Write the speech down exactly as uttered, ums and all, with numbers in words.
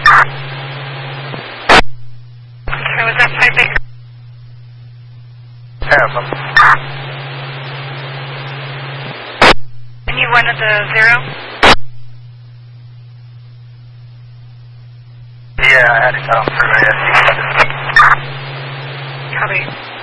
Okay, was that five Baker? Terrible. And you wanted the zero? Yeah, I had to come through. Copy.